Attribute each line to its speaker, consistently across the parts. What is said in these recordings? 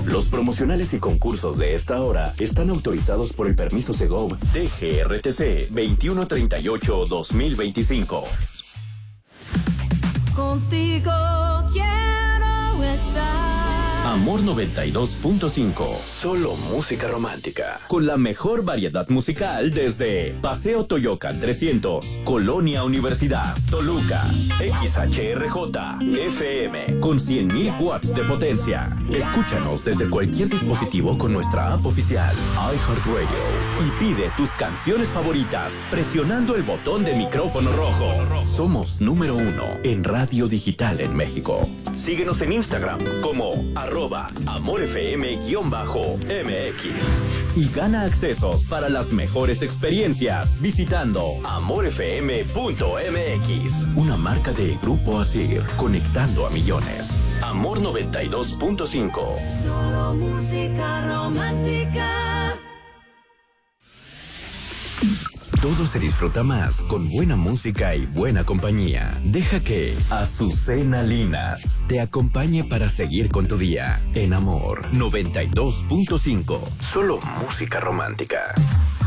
Speaker 1: Los promocionales y concursos de esta hora están autorizados por el permiso Segov DGRTC 2138-2025.
Speaker 2: Contigo quiero estar.
Speaker 1: Amor 92.5. Solo música romántica. Con la mejor variedad musical desde Paseo Toyocan 300, Colonia Universidad, Toluca, XHRJ, FM, con 100.000 watts de potencia. Escúchanos desde cualquier dispositivo con nuestra app oficial, iHeartRadio. Y pide tus canciones favoritas presionando el botón de micrófono rojo. Somos número 1 en radio digital en México. Síguenos en Instagram como @AmorFM_MX y gana accesos para las mejores experiencias visitando amorfm.mx, una marca de Grupo Asir, conectando a millones. Amor 92.5.
Speaker 2: Solo música romántica.
Speaker 1: Todo se disfruta más con buena música y buena compañía. Deja que Azucena Linas te acompañe para seguir con tu día. En Amor 92.5. Solo música romántica.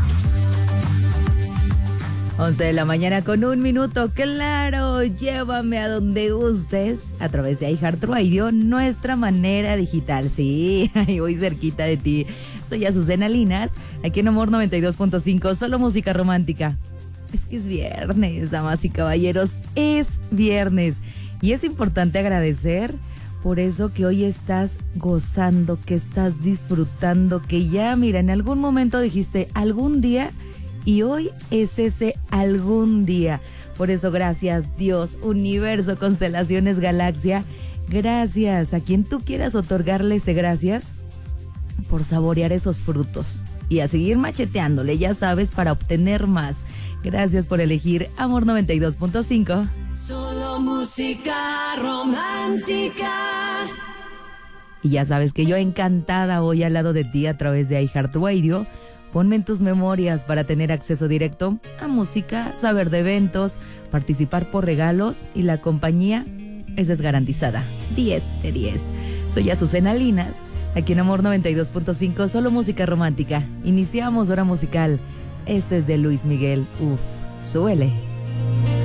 Speaker 3: 11 de la mañana con 1 minuto. Claro, llévame a donde gustes a través de iHeartRadio, nuestra manera digital. Sí, ahí voy cerquita de ti. Soy Azucena Linas, aquí en Amor 92.5, solo música romántica. Es que es viernes, damas y caballeros, es viernes. Y es importante agradecer por eso que hoy estás gozando, que estás disfrutando, que ya, mira, en algún momento dijiste algún día, y hoy es ese algún día. Por eso gracias Dios, universo, constelaciones, galaxia. Gracias a quien tú quieras otorgarle ese gracias por saborear esos frutos. Y a seguir macheteándole, ya sabes, para obtener más. Gracias por elegir Amor 92.5.
Speaker 2: Solo música romántica.
Speaker 3: Y ya sabes que yo encantada voy al lado de ti a través de iHeartRadio. Ponme en tus memorias para tener acceso directo a música, saber de eventos, participar por regalos y la compañía, esa es garantizada. 10 de 10. Soy Azucena Linas, aquí en Amor 92.5, solo música romántica. Iniciamos hora musical. Este es de Luis Miguel. Uf, súbele.